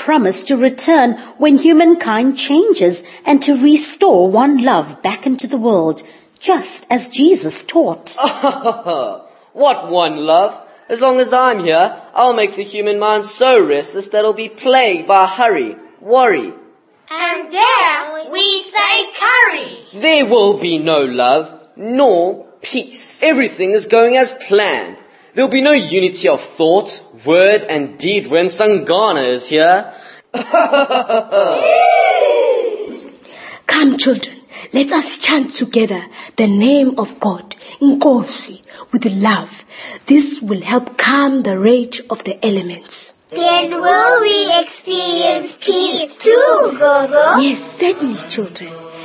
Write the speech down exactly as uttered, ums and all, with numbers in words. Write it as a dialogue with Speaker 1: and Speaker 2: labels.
Speaker 1: promise to return when humankind changes and to restore one love back into the world, just as Jesus taught.
Speaker 2: What one love? As long as I'm here, I'll make the human mind so restless that it'll be plagued by hurry, worry.
Speaker 3: And dare we say curry.
Speaker 2: There will be no love, nor peace. Everything is going as planned. There'll be no unity of thought, word and deed when Sangana is here.
Speaker 4: Come, children, let us chant together the name of God, Nkosi, with love. This will help calm the rage of the elements.
Speaker 3: Then will we experience peace too, Gogo?
Speaker 4: Yes, certainly, children.